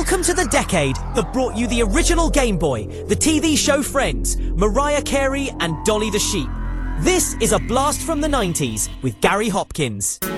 Welcome to the decade that brought you the original Game Boy, the TV show Friends, Mariah Carey and Dolly the Sheep. This is a blast from the 90s with Gary Hopkins.